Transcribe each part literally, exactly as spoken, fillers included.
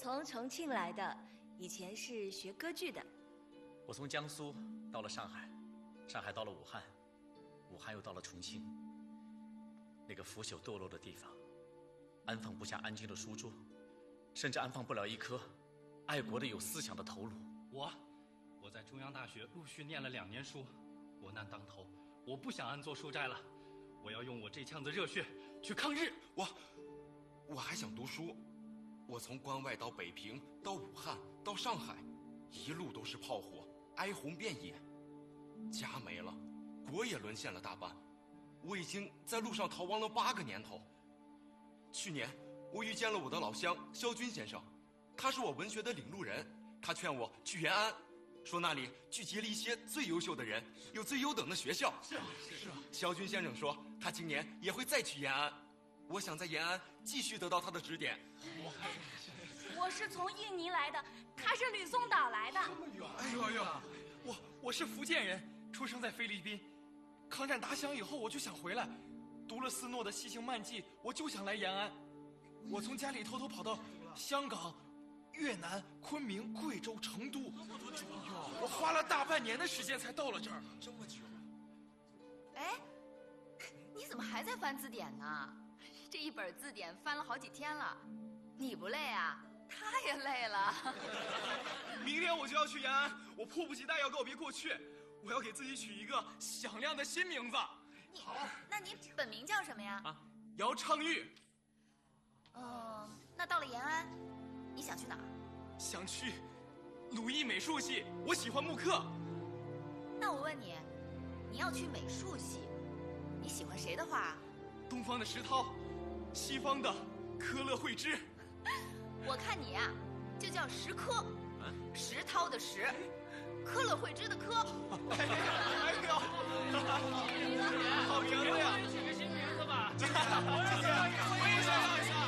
从重庆来的，以前是学歌剧的。 我从江苏到了上海，上海到了武汉，武汉又到了重庆。那个腐朽堕落的地方，安放不下安静的书桌，甚至安放不了一颗爱国的有思想的头颅。 我，我在中央大学陆续念了两年书，国难当头，我不想安坐书斋了，我要用我这腔子热血去抗日。 我，我还想读书。我从关外到北平，到武汉，到上海，一路都是炮火，哀鸿遍野，家没了，国也沦陷了大半。我已经在路上逃亡了八个年头。去年我遇见了我的老乡萧军先生，他是我文学的领路人，他劝我去延安，说那里聚集了一些最优秀的人，有最优等的学校。 是啊，是啊。 萧军先生说他今年也会再去延安，我想在延安继续得到他的指点。 我是从印尼来的，他是吕宋岛来的。 哎呦哎呦，我我是福建人，出生在菲律宾。抗战打响以后，我就想回来，读了斯诺的《西行漫记》，我就想来延安。我从家里偷偷跑到香港、越南、昆明、贵州、成都，我花了大半年的时间才到了这儿。 这么久？ 哎，你怎么还在翻字典呢？这一本字典翻了好几天了，你不累啊？他也累了。 明天我就要去延安，我迫不及待要告别过去，我要给自己取一个响亮的新名字。 好，那你本名叫什么呀？ 啊，姚昌钰。 哦，那到了延安，你想去哪儿？ 想去鲁艺美术系，我喜欢木刻。 那我问你，你要去美术系，你喜欢谁的画？ 东方的石涛，西方的科勒惠芝。 我看你呀、啊，就叫石科，石涛的石，科勒惠芝的科。 哎呦，好名字呀！取个新名字吧。姐姐，我也想要一下。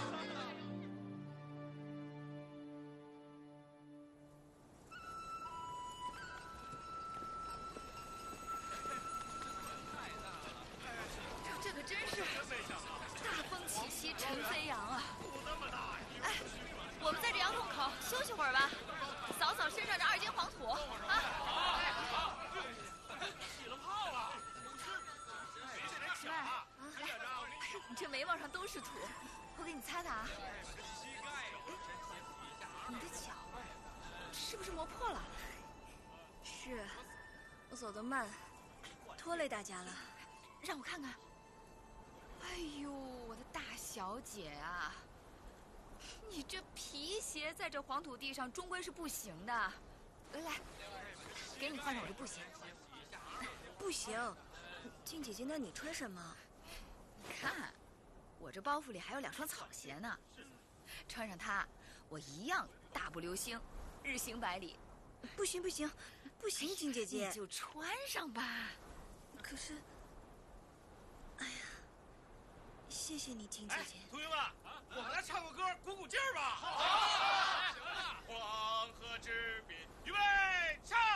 这可真是大风起兮尘飞扬啊！哎，我们在这洋洞口休息会儿吧，扫扫身上这二斤黄土啊！ 起了泡了！ 起来啊！你这眉毛上都是土，我给你擦擦啊。你的脚是不是磨破了？ 是，我走得慢，拖累大家了。 让我看看。哎呦，我的大小姐啊，你这皮鞋在这黄土地上终归是不行的。来，给你换上我这布鞋。 不行，静姐姐，那你穿什么？ 你看，我这包袱里还有两双草鞋呢，穿上它，我一样大步流星，日行百里。 不行不行不行，静姐姐， 你就穿上吧。 可是，哎呀，谢谢你，静姐姐。 同学们，我们来唱个歌，鼓鼓劲儿吧。好，黄河之滨，预备，唱。